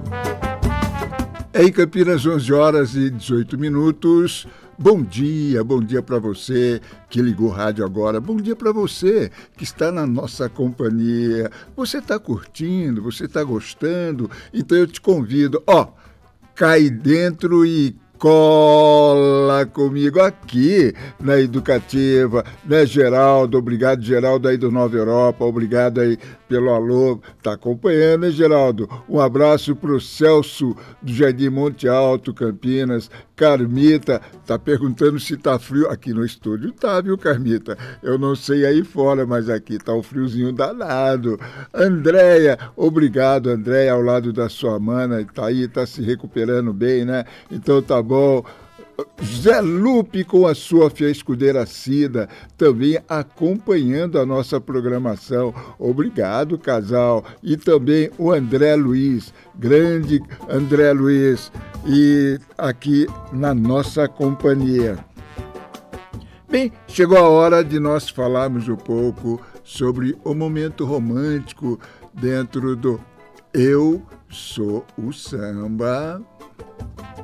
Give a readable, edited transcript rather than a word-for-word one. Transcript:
Em Campinas, 11 horas e 18 minutos. Bom dia para você que ligou o rádio agora. Bom dia para você que está na nossa companhia. Você está curtindo, você está gostando? Então eu te convido, cai dentro e cola comigo aqui na Educativa, né, Geraldo? Obrigado, Geraldo, aí do Nova Europa, obrigado aí pelo alô, tá acompanhando, né, Geraldo? Um abraço pro Celso do Jardim Monte Alto, Campinas. Carmita tá perguntando se tá frio. Aqui no estúdio tá, viu, Carmita? Eu não sei aí fora, mas aqui tá um friozinho danado. Andréia, obrigado, Andréia, ao lado da sua mana, tá aí, tá se recuperando bem, né? Então tá bom. Zé Lupe com a sua Fia Escudeira Cida, também acompanhando a nossa programação. Obrigado, casal. E também o André Luiz, grande André Luiz, e aqui na nossa companhia. Bem, chegou a hora de nós falarmos um pouco sobre o momento romântico dentro do Eu Sou o Samba.